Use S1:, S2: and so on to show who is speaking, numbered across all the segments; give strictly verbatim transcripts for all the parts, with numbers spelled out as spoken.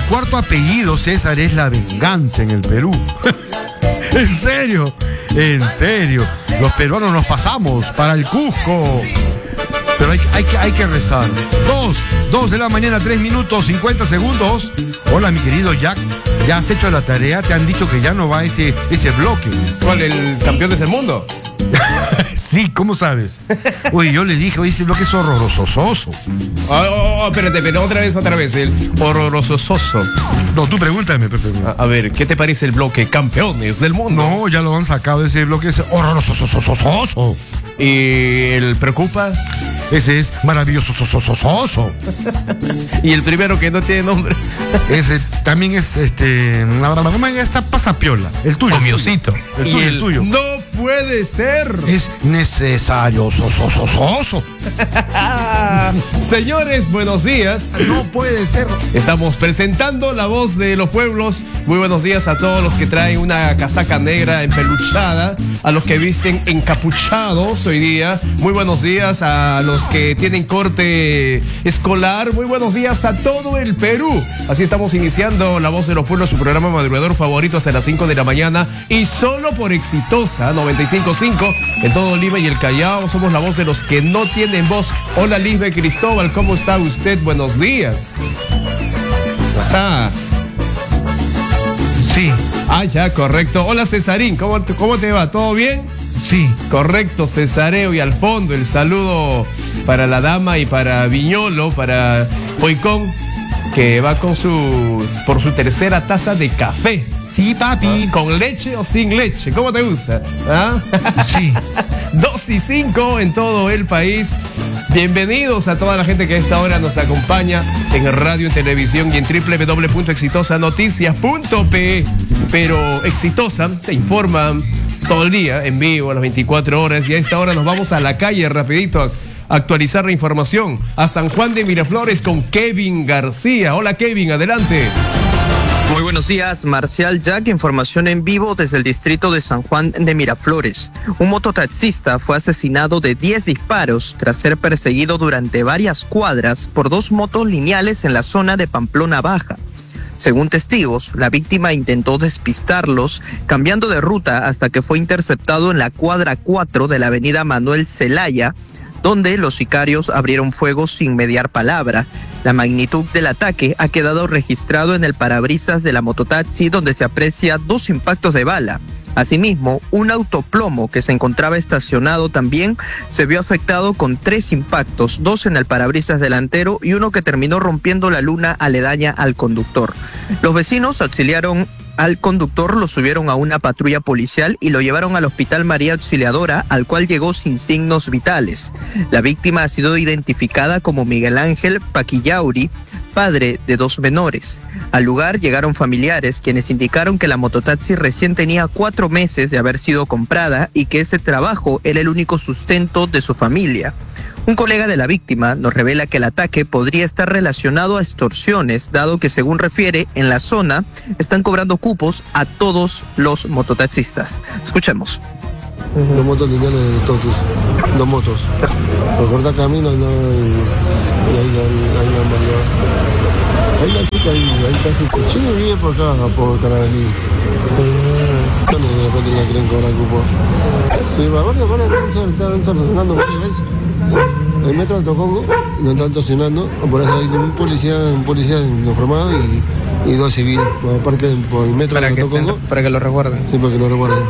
S1: cuarto apellido, César, es la venganza en el Perú. En serio, en serio. Los peruanos nos pasamos para el Cusco. Pero hay, hay, hay que rezar. Dos, dos de la mañana, tres minutos, cincuenta segundos. Hola, mi querido Jack. ¿Ya has hecho la tarea? Te han dicho que ya no va ese, ese bloque.
S2: ¿Cuál? ¿El campeón del mundo?
S1: Sí, ¿cómo sabes? Oye, yo le dije, oye, ese bloque es horrorososo.
S2: Oh, oh, oh, espérate, pero otra vez, otra vez, el horrorososo.
S1: No, tú pregúntame, Pepe.
S2: A, a ver, ¿qué te parece el bloque campeones del mundo?
S1: No, ya lo han sacado, ese bloque es horrorososo.
S2: ¿Y el preocupa?
S1: Ese es maravilloso.
S2: Y el primero que no tiene nombre.
S1: Ese también es, este, está pasapiola. El tuyo.
S2: Comiosito.
S1: El tuyo,
S2: el,
S1: el tuyo.
S2: No puede ser.
S1: Es necesario, sosososo.
S2: Señores, buenos días.
S1: No puede ser.
S2: Estamos presentando La Voz de los Pueblos. Muy buenos días a todos los que traen una casaca negra empeluchada, a los que visten encapuchados hoy día. Muy buenos días a los que tienen corte escolar. Muy buenos días a todo el Perú. Así estamos iniciando La Voz de los Pueblos, su programa madrugador favorito hasta las cinco de la mañana, y solo por Exitosa noventa y cinco punto cinco en todo Lima y el Callao. Somos la voz de los que no tienen voz. Hola, Lisbe Cristóbal, ¿cómo está usted? Buenos días. Ajá.
S1: Sí.
S2: Ah, ya, correcto. Hola, Cesarín, ¿cómo te, cómo te va? ¿Todo bien?
S1: Sí.
S2: Correcto, Cesareo. Y al fondo el saludo para la dama y para Viñolo, para Poicón, que va con su por su tercera taza de café.
S1: Sí, papi.
S2: ¿Ah? ¿Con leche o sin leche? ¿Cómo te gusta? ¿Ah?
S1: Sí.
S2: Dos y cinco en todo el país. Bienvenidos a toda la gente que a esta hora nos acompaña en radio, en televisión y en doble u doble u doble u punto exitosa noticias punto pe. Pero Exitosa te informa todo el día, en vivo, a las veinticuatro horas. Y a esta hora nos vamos a la calle rapidito a actualizar la información. A San Juan de Miraflores con Kevin García. Hola, Kevin, adelante.
S3: Muy buenos días, Marcial Jack, información en vivo desde el distrito de San Juan de Miraflores. Un mototaxista fue asesinado de diez disparos tras ser perseguido durante varias cuadras por dos motos lineales en la zona de Pamplona Baja. Según testigos, la víctima intentó despistarlos cambiando de ruta hasta que fue interceptado en la cuadra cuatro de la avenida Manuel Zelaya, donde los sicarios abrieron fuego sin mediar palabra. La magnitud del ataque ha quedado registrado en el parabrisas de la mototaxi, donde se aprecia dos impactos de bala. Asimismo, un autoplomo que se encontraba estacionado también se vio afectado con tres impactos, dos en el parabrisas delantero y uno que terminó rompiendo la luna aledaña al conductor. Los vecinos auxiliaron al conductor, lo subieron a una patrulla policial y lo llevaron al Hospital María Auxiliadora, al cual llegó sin signos vitales. La víctima ha sido identificada como Miguel Ángel Paquillauri, padre de dos menores. Al lugar llegaron familiares, quienes indicaron que la mototaxi recién tenía cuatro meses de haber sido comprada y que ese trabajo era el único sustento de su familia. Un colega de la víctima nos revela que el ataque podría estar relacionado a extorsiones, dado que, según refiere, en la zona están cobrando cupos a todos los mototaxistas. Escuchemos.
S4: Los motos lineales de todos, los motos. Por cortar camino no hay, hay, hay una variedad. Hay la chica ahí, ahí está su coche, vive por acá, por Carabalí. No, de repente le quieren cobrar cupo. Sí, ahora, ahora están estacionando muchas veces. El metro Alto Congo, no están estacionando, por eso hay un policía, un policía uniformado y, y dos civiles. Por, por el metro Alto Congo.
S3: Para que lo resguarden.
S4: Sí, para que lo resguarden.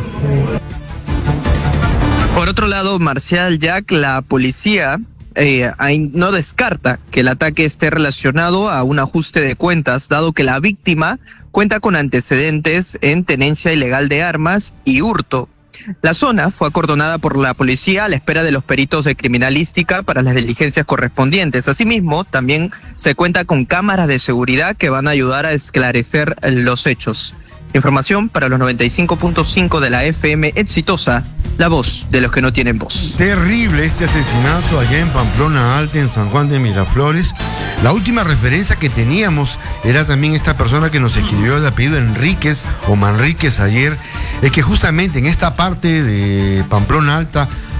S3: Por otro lado, Marcial Jack, la policía eh, no descarta que el ataque esté relacionado a un ajuste de cuentas, dado que la víctima cuenta con antecedentes en tenencia ilegal de armas y hurto. La zona fue acordonada por la policía a la espera de los peritos de criminalística para las diligencias correspondientes. Asimismo, también se cuenta con cámaras de seguridad que van a ayudar a esclarecer los hechos. Información para los noventa y cinco punto cinco de la F M Exitosa, la voz de los que no tienen voz.
S1: Terrible este asesinato allá en Pamplona Alta, en San Juan de Miraflores. La última referencia que teníamos era también esta persona que nos escribió el apellido Enríquez o Manríquez ayer, es que justamente en esta parte de Pamplona Alta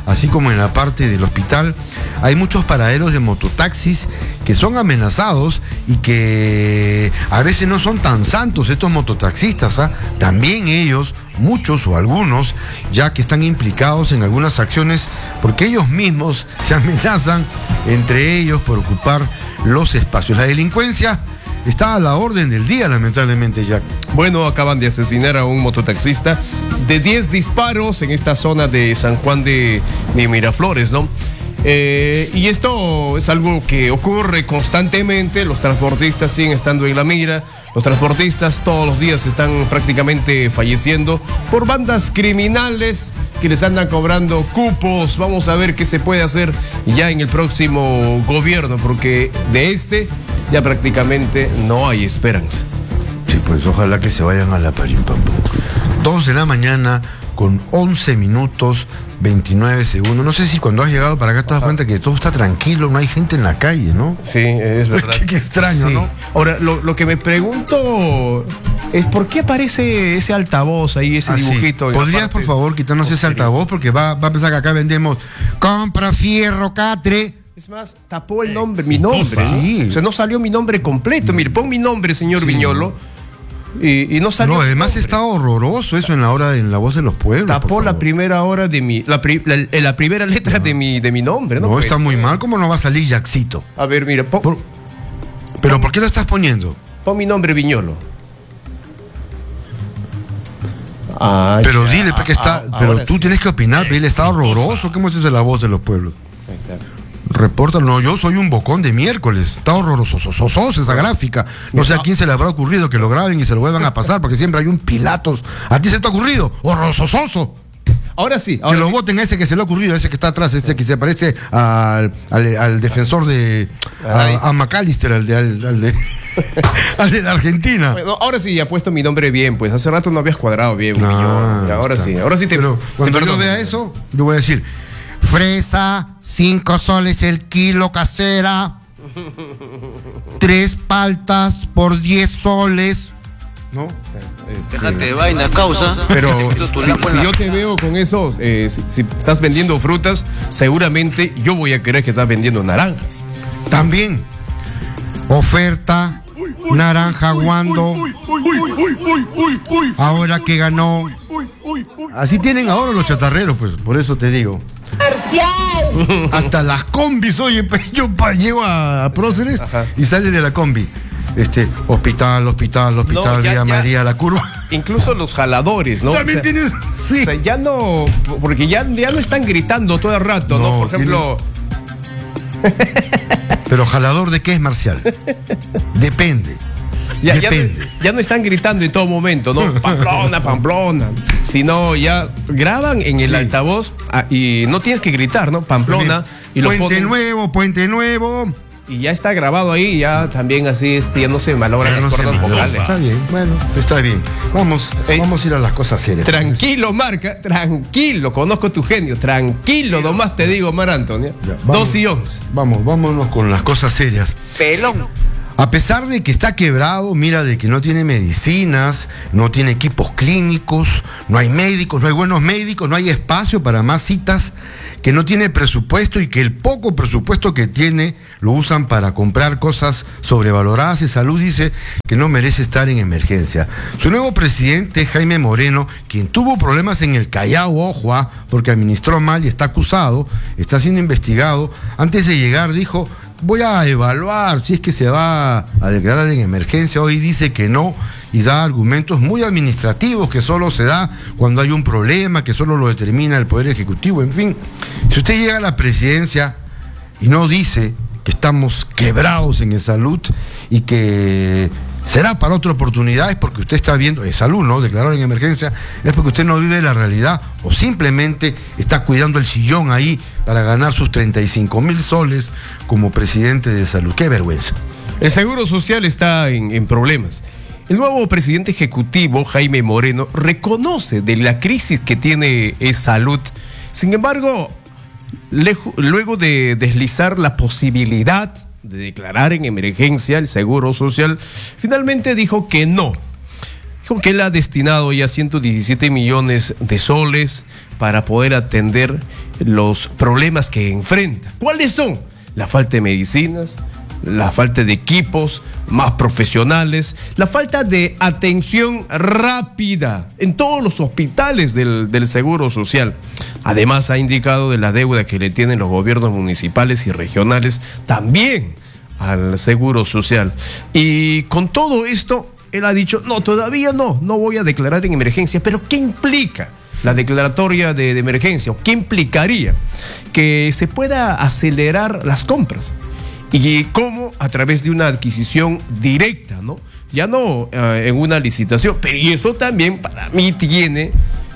S1: así como en la parte del hospital, hay muchos paraderos de mototaxis que son amenazados y que a veces no son tan santos estos mototaxistas, ¿ah? También ellos, muchos o algunos, ya que están implicados en algunas acciones porque ellos mismos se amenazan entre ellos por ocupar los espacios. La delincuencia está a la orden del día, lamentablemente, Jack.
S2: Bueno, acaban de asesinar a un mototaxista de diez disparos en esta zona de San Juan de, de Miraflores, ¿no? Eh, y esto es algo que ocurre constantemente. Los transportistas siguen estando en la mira. Los transportistas todos los días están prácticamente falleciendo por bandas criminales que les andan cobrando cupos. Vamos a ver qué se puede hacer ya en el próximo gobierno, porque de este ya prácticamente no hay esperanza.
S1: Sí, pues ojalá que se vayan a la Parimpampu. Dos de la mañana con once minutos, veintinueve segundos. No sé si cuando has llegado para acá te das cuenta que todo está tranquilo, no hay gente en la calle, ¿no?
S2: Sí, es verdad.
S1: Qué, qué extraño,
S2: sí.
S1: ¿no?
S2: Ahora, lo, lo que me pregunto es por qué aparece ese altavoz ahí, ese
S1: Ah,
S2: dibujito.
S1: sí. ¿Podrías, por favor, quitarnos ese altavoz? Porque va, va a pensar que acá vendemos compra fierro, catre.
S2: Es más, tapó el nombre, mi nombre.
S1: Sí.
S2: ¿No? O sea, no salió mi nombre completo. Mire, pon mi nombre, señor
S1: Sí.
S2: Viñolo. Y, y no salió.
S1: No,
S2: mi
S1: además
S2: nombre.
S1: está horroroso eso en la hora, en la voz de los pueblos.
S2: Tapó
S1: por
S2: la
S1: favor.
S2: primera hora de mi. La, pri- la, la primera letra de mi, de mi nombre, ¿no?
S1: No,
S2: puede
S1: está muy
S2: ser.
S1: mal. ¿Cómo no va a salir Jackcito?
S2: A ver, mira, pon,
S1: Por- ¿Pero por qué lo estás poniendo?
S2: pon mi nombre, Viñolo. Ah,
S1: Pero
S2: ya.
S1: dile, porque está.
S2: Ah,
S1: pero
S2: ahora
S1: tú
S2: sí.
S1: tienes que opinar, pero él está horroroso. ¿Cómo es eso de la voz de los pueblos?
S2: Ahí está.
S1: Reporta, no, yo soy un bocón de miércoles. Está horroroso, so, so, so, esa gráfica. No sé a quién se le habrá ocurrido que lo graben y se lo vuelvan a pasar, porque siempre hay un Pilatos. ¿A ti se te ha ocurrido? Horrorososo.
S2: Ahora sí.
S1: Que
S2: Ahora
S1: lo
S2: sí.
S1: voten a ese que se le ha ocurrido, a ese que está atrás, ese que se parece al, al, al defensor de. A, a McAllister, al de. Al, al de, al de la Argentina.
S2: Bueno, ahora sí, ya puesto mi nombre bien, pues hace rato no habías cuadrado bien,
S1: No,
S2: Viñolo. Y ahora
S1: está.
S2: sí, ahora sí te.
S1: Pero
S2: te
S1: cuando yo
S2: perdono.
S1: vea eso, yo voy a decir: fresa, cinco soles el kilo casera, tres paltas por diez soles. ¿No?
S5: Déjate de vaina, causa.
S2: Pero
S5: Tu
S2: si,
S5: lapo en
S2: si
S5: la-
S2: yo te veo con esos, eh, si, si estás vendiendo frutas, seguramente yo voy a creer que estás vendiendo naranjas.
S1: También, oferta, naranja guando, ahora que ganó. Así tienen ahora los chatarreros, pues, por eso te digo. Hasta las combis, oye, pe- yo pa- llego a, a Próceres y sale de la combi. Este, hospital, hospital, hospital,
S2: No, ya-
S1: Vía
S2: ya-
S1: María, la curva.
S2: Incluso los jaladores, ¿no?
S1: También
S2: O sea,
S1: tienes. Sí.
S2: o sea, ya no, porque ya, ya no están gritando todo el rato, ¿no?
S1: No,
S2: Por ejemplo,
S1: Pero jalador de qué es Marcial. Depende.
S2: ya, ya, no,
S1: Depende.
S2: ya no están gritando en todo momento, ¿no? Pamplona, Pamplona. Sino ya graban en el
S1: Sí.
S2: altavoz ah, y no tienes que gritar, ¿no? Pamplona. Y lo
S1: Puente
S2: ponen-
S1: Nuevo, Puente Nuevo.
S2: Y ya está grabado ahí, y ya también así este, ya no se malogran
S1: Ya
S2: las
S1: no se
S2: cuerdas
S1: malogra.
S2: vocales.
S1: Está bien, bueno, está bien. Vamos,
S2: Ey.
S1: vamos a ir a las cosas serias.
S2: Tranquilo, Marca, tranquilo, conozco tu genio, tranquilo, nomás te digo, Mar Antonio.
S1: Ya, vamos.
S2: Dos y once.
S1: Vamos, vámonos con las cosas serias.
S5: Pelón.
S1: A pesar de que está quebrado, mira, de que no tiene medicinas, no tiene equipos clínicos, no hay médicos, no hay buenos médicos, no hay espacio para más citas, que no tiene presupuesto y que el poco presupuesto que tiene lo usan para comprar cosas sobrevaloradas y salud dice que no merece estar en emergencia. Su nuevo presidente, Jaime Moreno, quien tuvo problemas en el Callao, ojo, ah, porque administró mal y está acusado, está siendo investigado, antes de llegar dijo: voy a evaluar si es que se va a declarar en emergencia. Hoy dice que no y da argumentos muy administrativos, que solo se da cuando hay un problema, que solo lo determina el Poder Ejecutivo. En fin, si usted llega a la presidencia y no dice que estamos quebrados en salud y que será para otra oportunidad, es porque usted está viendo, es salud, ¿no? Declarar en emergencia, es porque usted no vive la realidad o simplemente está cuidando el sillón ahí para ganar sus treinta y cinco mil soles como presidente de salud. ¡Qué vergüenza!
S2: El Seguro Social está en, en problemas. El nuevo presidente ejecutivo, Jaime Moreno, reconoce de la crisis que tiene eh, salud. Sin embargo, lejo- luego de deslizar la posibilidad de declarar en emergencia el Seguro Social, finalmente dijo que no. Dijo que él ha destinado ya ciento diecisiete millones de soles para poder atender los problemas que enfrenta. ¿Cuáles son? La falta de medicinas, la falta de equipos más profesionales, la falta de atención rápida en todos los hospitales del, del Seguro Social. Además, ha indicado de la deuda que le tienen los gobiernos municipales y regionales también al Seguro Social. Y con todo esto, él ha dicho, no, todavía no, no voy a declarar en emergencia. ¿Pero qué implica la declaratoria de, de emergencia? ¿O qué implicaría? Que se pueda acelerar las compras. ¿Y cómo? A través de una adquisición directa, ¿no? Ya no eh, en una licitación. Pero y eso también para mí tiene...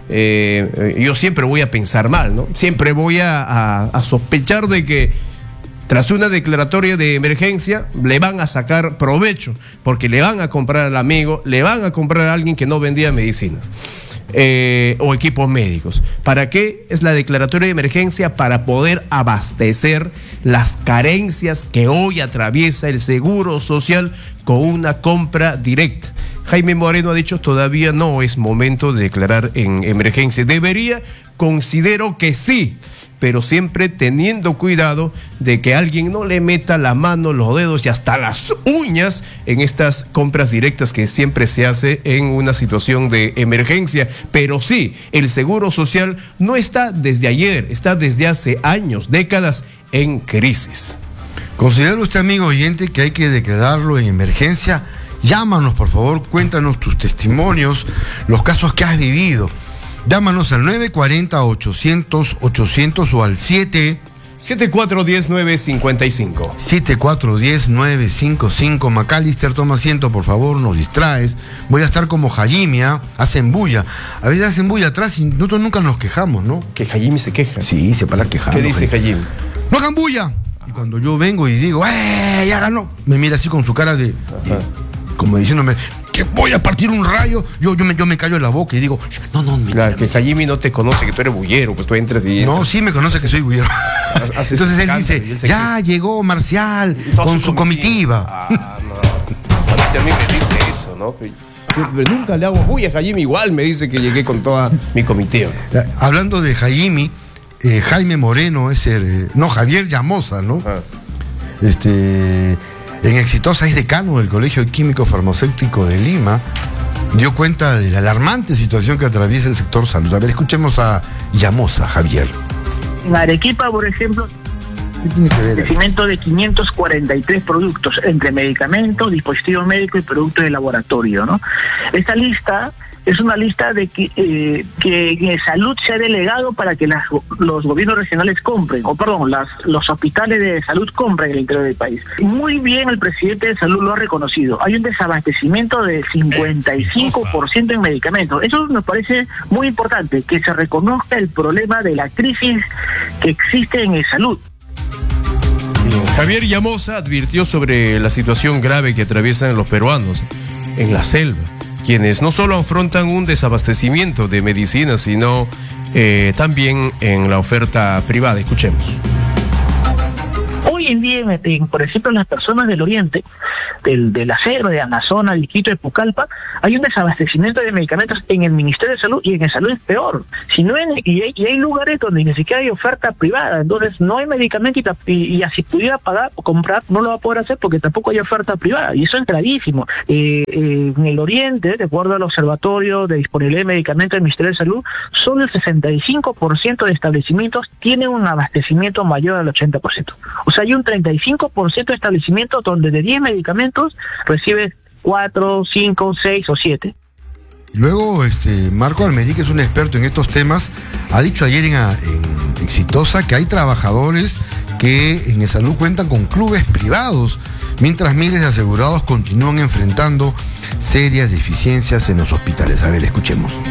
S2: Eh, yo siempre voy a pensar mal, ¿no? Siempre voy a, a, a sospechar de que tras una declaratoria de emergencia le van a sacar provecho, porque le van a comprar al amigo, le van a comprar a alguien que no vendía medicinas eh, o equipos médicos. ¿Para qué es la declaratoria de emergencia? Para poder abastecer las carencias que hoy atraviesa el Seguro Social con una compra directa. Jaime Moreno ha dicho todavía no es momento de declarar en emergencia. Debería, considero que sí, pero siempre teniendo cuidado de que alguien no le meta la mano, los dedos y hasta las uñas en estas compras directas que siempre se hace en una situación de emergencia. Pero sí, el Seguro Social no está desde ayer, está desde hace años, décadas en crisis.
S1: ¿Considera usted, amigo oyente, que hay que declararlo en emergencia? Llámanos, por favor, cuéntanos tus testimonios, los casos que has vivido. Llámanos al nueve cuatro cero, ochocientos, ochocientos o al siete
S2: siete cuatro uno cero, nueve cinco cinco.
S1: siete cuatro uno cero, nueve cinco cinco. Macalister, toma asiento, por favor, nos distraes. Voy a estar como Jaime, ¿eh? Hacen bulla. A veces hacen bulla atrás y nosotros nunca nos quejamos, ¿no?
S2: Que Jaime se queja.
S1: Sí, se para quejar.
S2: ¿Qué dice Jaime?
S1: ¡No hagan bulla! Y cuando yo vengo y digo, ¡eh, ya ganó! Me mira así con su cara de... de como diciéndome... que voy a partir un rayo, yo, yo, me, yo me callo en la boca y digo, no, no, mentira,
S2: claro, que Jaime no te conoce, que tú eres bullero, pues tú entras y entras.
S1: No, sí me conoce que soy bullero. Entonces él dice, él ya cree. Llegó Marcial con su comitiva.
S2: Ah, no. A mí también me dice eso, ¿no? Pero nunca le hago bulla a Jaime, igual me dice que llegué con toda mi comitiva.
S1: Hablando de Jaime, eh, Jaime Moreno es el, eh, no, Javier Llamosa, ¿no? Ah. Este... En Exitosa es decano del Colegio Químico Farmacéutico de Lima, dio cuenta de la alarmante situación que atraviesa el sector salud. A ver, escuchemos a Llamosa, Javier.
S6: En Arequipa, por ejemplo,
S1: ¿qué tiene que ver?
S6: Crecimiento de quinientos cuarenta y tres productos, entre medicamentos, dispositivos médicos y productos de laboratorio, ¿no? Esta lista es una lista de que, eh, que en salud se ha delegado para que las, los gobiernos regionales compren, o perdón, las, los hospitales de salud compren en el interior del país. Muy bien, el presidente de salud lo ha reconocido. Hay un desabastecimiento del cincuenta y cinco por ciento en medicamentos. Eso nos parece muy importante, que se reconozca el problema de la crisis que existe en salud.
S2: Bien. Javier Llamosa advirtió sobre la situación grave que atraviesan los peruanos en la selva, quienes no solo afrontan un desabastecimiento de medicinas, sino eh, también en la oferta privada. Escuchemos.
S6: Hoy en día, en, por ejemplo, las personas del oriente, del, de la selva, de Amazonas, del distrito de Pucallpa, hay un desabastecimiento de medicamentos en el Ministerio de Salud, y en el salud es peor. Si no en, y, hay, y hay lugares donde ni siquiera hay oferta privada, entonces no hay medicamento y, y, y así pudiera pagar o comprar, no lo va a poder hacer porque tampoco hay oferta privada, y eso es gravísimo. Eh, eh, en el oriente, de acuerdo al Observatorio de Disponibilidad de Medicamentos del Ministerio de Salud, solo el sesenta y cinco por ciento de establecimientos tienen un abastecimiento mayor al ochenta por ciento. O sea, hay un treinta y cinco por ciento de establecimientos donde de diez medicamentos recibe cuatro, cinco, seis o siete.
S1: Luego, este, Marco Almerí, que es un experto en estos temas, ha dicho ayer en, en Exitosa que hay trabajadores que en salud cuentan con clubes privados, mientras miles de asegurados continúan enfrentando serias deficiencias en los hospitales. A ver, escuchemos.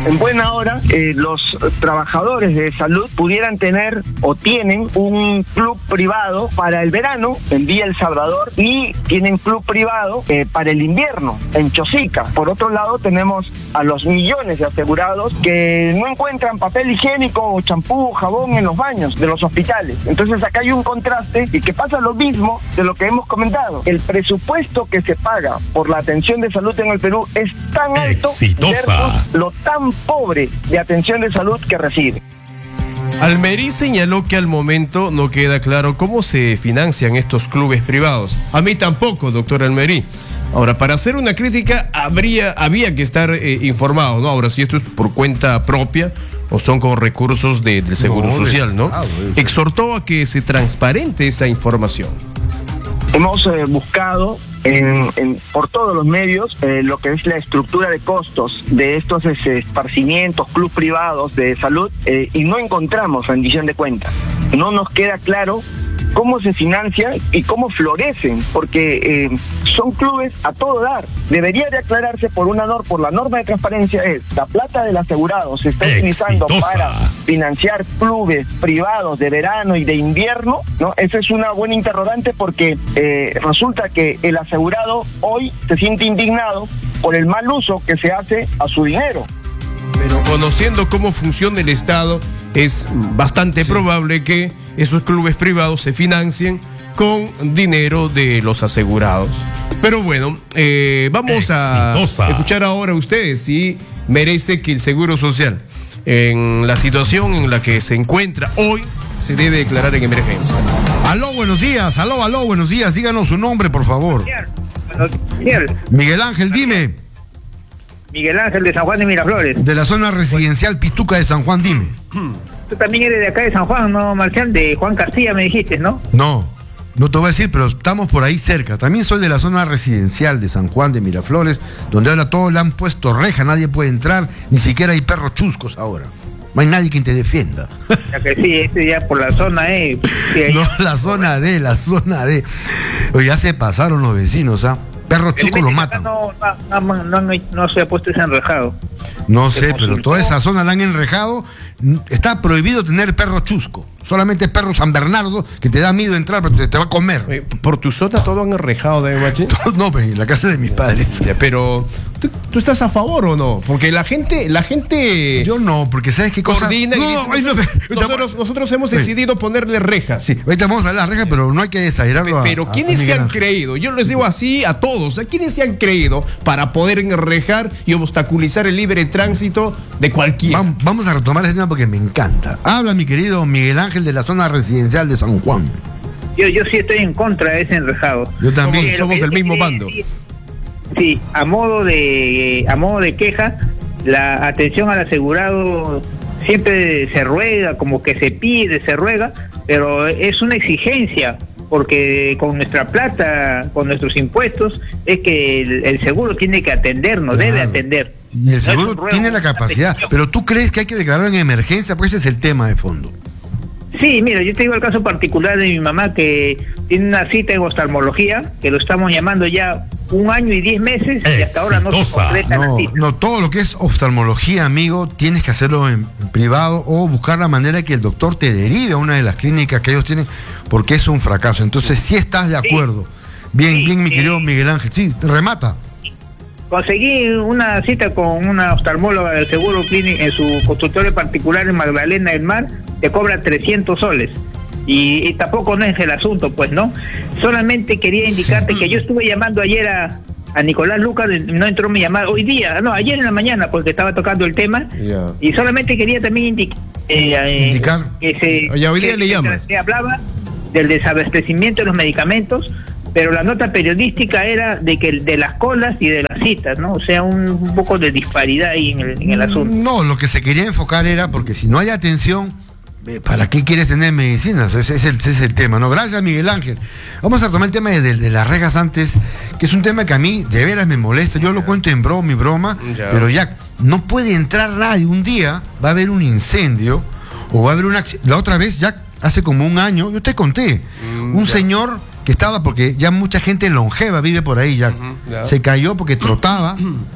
S7: en buena hora eh, los trabajadores de salud pudieran tener o tienen un club privado para el verano en Villa El Salvador y tienen club privado eh, para el invierno en Chosica. Por otro lado, tenemos a los millones de asegurados que no encuentran papel higiénico o champú, jabón en los baños de los hospitales. Entonces acá hay un contraste y que pasa lo mismo de lo que hemos comentado. El presupuesto que se paga por la atención de salud en el Perú es tan alto versus lo tan pobre de atención de salud que recibe.
S2: Almerí señaló que al momento no queda claro cómo se financian estos clubes privados. A mí tampoco, doctor Almerí. Ahora, para hacer una crítica habría, había que estar eh, informado, ¿no? Ahora, si esto es por cuenta propia o son con recursos de, del Seguro no, Social, ¿no? Estado, exhortó a que se transparente esa información.
S7: Hemos eh, buscado en, en, por todos los medios eh, lo que es la estructura de costos de estos ese, esparcimientos, clubes privados de salud eh, y no encontramos rendición de cuentas. No nos queda claro cómo se financia y cómo florecen, porque eh, son clubes a todo dar. Debería de aclararse por una norma, por la norma de transparencia es, la plata del asegurado se está utilizando para financiar clubes privados de verano y de invierno, ¿no? Esa es una buena interrogante porque eh, resulta que el asegurado hoy se siente indignado por el mal uso que se hace a su dinero.
S2: Pero conociendo cómo funciona el Estado, es bastante sí. probable que esos clubes privados se financien con dinero de los asegurados. Pero bueno, eh, vamos Exitosa. a escuchar ahora a ustedes si merece que el Seguro Social, en la situación en la que se encuentra hoy, se debe declarar en emergencia.
S1: Aló, buenos días, aló, aló, buenos días, díganos su nombre, por favor. Miguel Ángel, dime.
S8: Miguel Ángel de San Juan de Miraflores.
S1: De la zona residencial Pituca de San Juan, dime.
S8: Tú también eres de acá de San Juan, ¿no, Marcial? De Juan Castilla me dijiste, ¿no?
S1: No, no te voy a decir, pero estamos por ahí cerca. También soy de la zona residencial de San Juan de Miraflores, donde ahora todos le han puesto reja, nadie puede entrar, ni siquiera hay perros chuscos ahora. No hay nadie quien te defienda.
S8: Ya que sí, este ya por la zona E. Sí,
S1: no, la zona D, la zona D. Oye, ya se pasaron los vecinos, ¿ah? Perros chucos los matan.
S8: No, no, no, no, no, no se ha puesto ese enrejado.
S1: No sé, pero toda esa zona la han enrejado. Está prohibido tener perro chusco. Solamente perro San Bernardo, que te da miedo entrar, pero te, te va a comer.
S2: Oye, ¿por tu zona todo han enrejado, de Machi?
S1: No, en la casa de mis padres.
S2: Ya, pero, ¿tú, ¿tú estás a favor o no? Porque la gente, la gente...
S1: Yo no, porque ¿sabes qué cosa?
S2: Coordina
S1: no,
S2: y
S1: no,
S2: dice,
S1: no,
S2: nosotros,
S1: no,
S2: nosotros, nosotros hemos decidido ponerle rejas.
S1: Sí, ahorita vamos a dar las rejas, pero no hay que exagerarlo.
S2: A, pero ¿quiénes a se han creído? Yo les digo así a todos. ¿A quiénes se han creído para poder enrejar y obstaculizar el libre tránsito de cualquiera?
S1: Vamos, vamos a retomar ese tema porque me encanta. Habla mi querido Miguel Ángel de la zona residencial de San Juan.
S8: Yo, yo sí estoy en contra de ese enrejado.
S1: Yo también.
S2: Somos, somos el mismo bando.
S8: Sí, sí, a modo de a modo de queja, la atención al asegurado siempre se ruega, como que se pide, se ruega, pero es una exigencia, porque con nuestra plata, con nuestros impuestos, es que el, el seguro tiene que atendernos, claro. debe atender.
S1: Y el seguro no tiene la capacidad, pero tú crees que hay que declararlo en emergencia, pues ese es el tema de fondo.
S8: Sí, mira, yo te digo el caso particular de mi mamá que tiene una cita en oftalmología, que lo estamos llamando ya un año y diez meses Exitosa. Y hasta ahora no se concreta
S1: no,
S8: la cita.
S1: No, todo lo que es oftalmología, amigo, tienes que hacerlo en, en privado o buscar la manera que el doctor te derive a una de las clínicas que ellos tienen, porque es un fracaso. Entonces, si sí estás de acuerdo. Sí. Bien, sí, bien, mi sí. querido Miguel Ángel. Sí, remata.
S8: Conseguí una cita con una oftalmóloga del Seguro Clínico en su consultorio particular en Magdalena del Mar, te cobra trescientos soles. Y, y tampoco no es el asunto, pues, ¿no? Solamente quería indicarte sí. que yo estuve llamando ayer a, a Nicolás Lucas, no entró mi llamada, hoy día, no, ayer en la mañana, porque estaba tocando el tema, yeah. y solamente quería también indicar, eh,
S1: indicar.
S8: que se,
S2: Oye, hoy día
S8: que,
S2: le llamas.
S8: Se hablaba del desabastecimiento de los medicamentos, pero la nota periodística era de que de las colas y de las citas, ¿no? O sea, un, un poco de disparidad ahí en el, en el asunto.
S1: No, lo que se quería enfocar era, porque si no hay atención, ¿para qué quieres tener medicinas? Ese es el, ese es el tema, ¿no? Gracias, Miguel Ángel. Vamos a tomar el tema de, de las rejas antes, que es un tema que a mí de veras me molesta. Yo lo cuento en broma, mi broma, ya. pero ya no puede entrar nadie. Un día va a haber un incendio o va a haber una... La otra vez, ya hace como un año, yo te conté, mm, un ya. señor... que estaba, porque ya mucha gente longeva vive por ahí, ya, uh-huh, ya. se cayó porque trotaba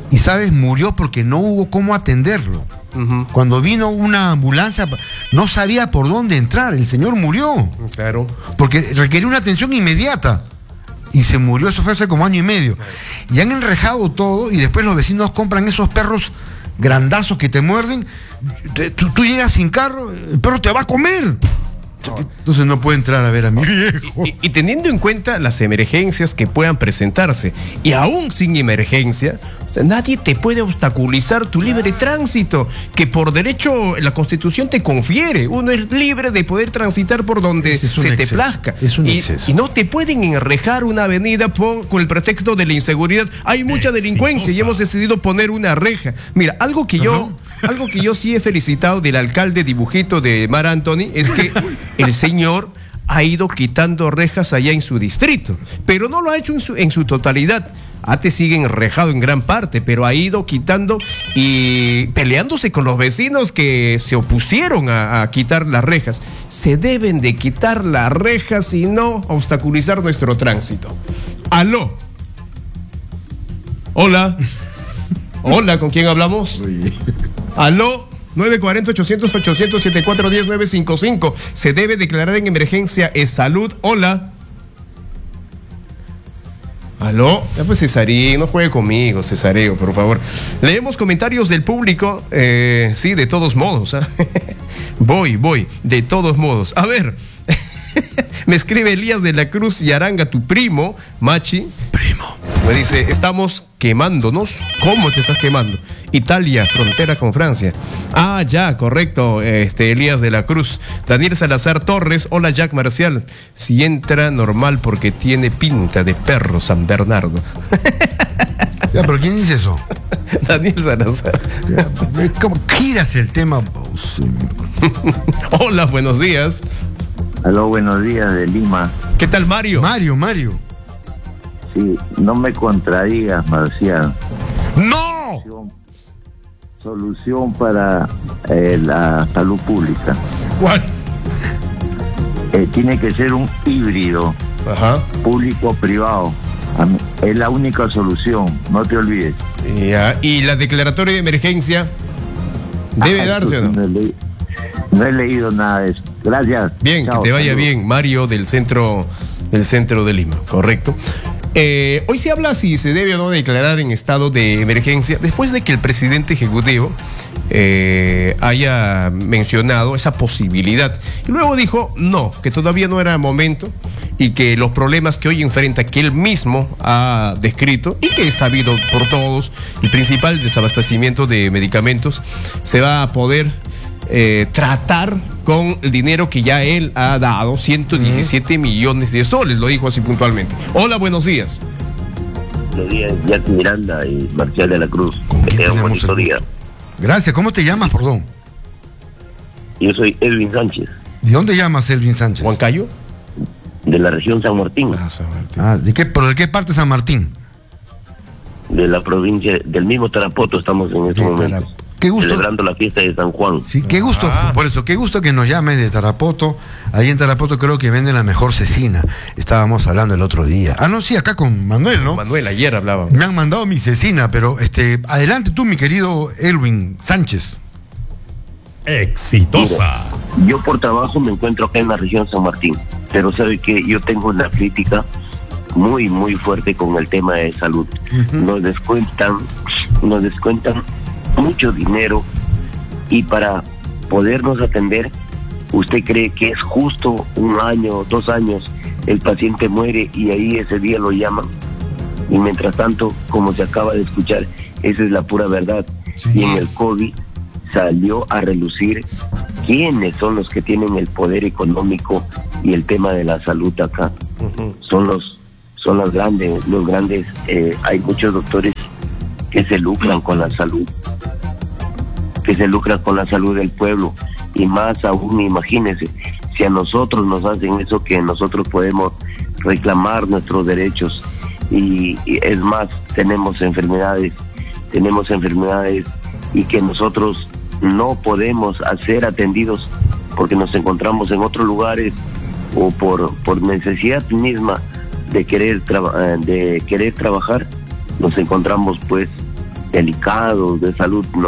S1: y sabes, murió porque no hubo cómo atenderlo. Uh-huh. Cuando vino una ambulancia, no sabía por dónde entrar, el señor murió.
S2: Claro. Porque
S1: requería una atención inmediata. Y se murió, eso fue hace como año y medio. Y han enrejado todo y después los vecinos compran esos perros grandazos que te muerden. Tú, tú llegas sin carro, el perro te va a comer. Entonces no puede entrar a ver a mi viejo.
S2: Y, y teniendo en cuenta las emergencias que puedan presentarse, y aún sin emergencia, o sea, nadie te puede obstaculizar tu libre tránsito, que por derecho la Constitución te confiere. Uno es libre de poder transitar por donde
S1: es
S2: se
S1: exceso,
S2: te plazca.
S1: Es un
S2: y,
S1: exceso.
S2: y no te pueden enrejar una avenida por, con el pretexto de la inseguridad. Hay mucha delincuencia y hemos decidido poner una reja. Mira, algo que yo, uh-huh. algo que yo sí he felicitado del alcalde dibujito de Mar Anthony es que el señor ha ido quitando rejas allá en su distrito, pero no lo ha hecho en su, en su totalidad. Ate sigue enrejado en gran parte, pero ha ido quitando y peleándose con los vecinos que se opusieron a, a quitar las rejas. Se deben de quitar las rejas y no obstaculizar nuestro tránsito. Aló. Hola. Hola, ¿con quién hablamos? Aló. nueve cuatro cero, ochocientos, ochocientos, setenta y cuatro diez, nueve cinco cinco. Se debe declarar en emergencia es salud. Hola. Aló. Ya pues Cesarín, no juegue conmigo, Cesareo, por favor. Leemos comentarios del público. Eh, sí, de todos modos. ¿eh? voy, voy, de todos modos. A ver. Me escribe Elías de la Cruz y Aranga, tu primo, Machi.
S1: Primo.
S2: Me dice, estamos quemándonos. ¿Cómo te estás quemando? Italia, frontera con Francia. Ah, ya, correcto, este, Elías de la Cruz. Daniel Salazar Torres, hola Jack Marcial. Si entra normal porque tiene pinta de perro San Bernardo.
S1: Ya, pero ¿quién dice eso?
S2: Daniel Salazar.
S1: Ya, ¿cómo giras el tema?
S2: Hola, buenos días.
S9: Aló, buenos días de Lima.
S2: ¿Qué tal, Mario?
S1: Mario, Mario.
S9: Sí, no me contradigas, Marcial.
S1: ¡No!
S9: Solución, solución para eh, la salud pública.
S2: ¿Cuál?
S9: Eh, tiene que ser un híbrido.
S2: Ajá.
S9: Público-privado. Es la única solución, no te olvides.
S2: Ya. ¿Y la declaratoria de emergencia debe
S9: Ay,
S2: darse o no?
S9: No he, leído, no he leído nada de eso. Gracias.
S2: Bien, Chao, que te vaya saludos. Bien, Mario del centro, del centro de Lima, correcto. Eh, hoy se habla si se debe o no declarar en estado de emergencia después de que el presidente ejecutivo eh, haya mencionado esa posibilidad. Y luego dijo no, que todavía no era momento y que los problemas que hoy enfrenta, que él mismo ha descrito y que es sabido por todos, el principal desabastecimiento de medicamentos, se va a poder eh, tratar con el dinero que ya él ha dado, ciento diecisiete uh-huh. millones de soles, lo dijo así puntualmente. Hola, buenos días.
S9: Buenos días, Jack Miranda y Marcial de la Cruz. Que tengan un bonito día.
S1: Gracias, ¿cómo te llamas, perdón?
S9: Yo soy Elvin Sánchez.
S1: ¿De dónde llamas, Elvin Sánchez?
S2: ¿Huancayo?
S9: De la región San Martín.
S2: Ah, San Martín.
S1: Ah, ¿de qué, ¿pero de qué parte San Martín?
S9: De la provincia, del mismo Tarapoto estamos en este momento. Tarap-
S1: Qué gusto.
S9: Celebrando la fiesta de San Juan.
S1: Sí, qué gusto,
S2: ah.
S1: por eso, qué gusto que nos llames de Tarapoto. Ahí en Tarapoto creo que venden la mejor cecina. Estábamos hablando el otro día. Ah, no, sí, acá con Manuel, ¿no?
S2: Manuel, ayer hablábamos.
S1: Me han mandado mi cecina, pero este, adelante tú, mi querido Elvin Sánchez.
S10: Exitosa.
S9: Mira, yo por trabajo me encuentro acá en la región San Martín, pero sabe que yo tengo una crítica muy, muy fuerte con el tema de salud. Uh-huh. Nos descuentan, nos descuentan mucho dinero y para podernos atender, ¿usted cree que es justo un año, dos años, el paciente muere y ahí ese día lo llaman? Y mientras tanto, como se acaba de escuchar, esa es la pura verdad. Sí. Y en el COVID salió a relucir quiénes son los que tienen el poder económico y el tema de la salud acá. Uh-huh. Son los, son los grandes, los grandes, eh, hay muchos doctores que se lucran con la salud, que se lucran con la salud del pueblo, y más aún, imagínense, si a nosotros nos hacen eso, que nosotros podemos reclamar nuestros derechos, y, y es más, tenemos enfermedades, tenemos enfermedades, y que nosotros no podemos ser atendidos porque nos encontramos en otros lugares o por, por necesidad misma de querer, traba, de querer trabajar, nos encontramos pues delicados de salud, no